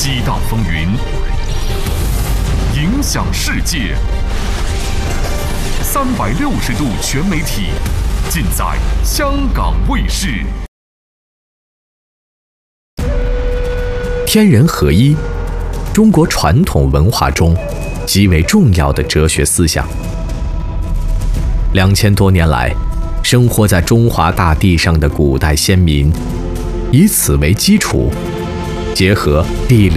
激荡风云，影响世界。360度全媒体，尽在香港卫视。 天人合一，中国传统文化中极为重要的哲学思想。2000多年来，生活在中华大地上的古代先民，以此为基础，结合地理。